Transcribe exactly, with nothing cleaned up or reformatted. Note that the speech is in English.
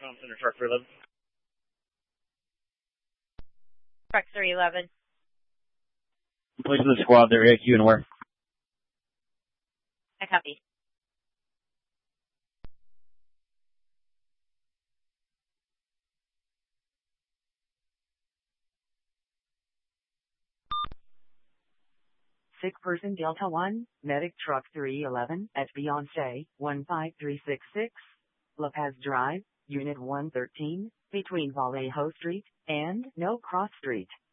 Comm Center, Truck three eleven. Truck three eleven. Please to the squad there, A Q and where? I copy. Sick person Delta one, medic truck three eleven at Beyonce, one five three six six, La Paz Drive, Unit one thirteen, between Vallejo Street and No Cross Street.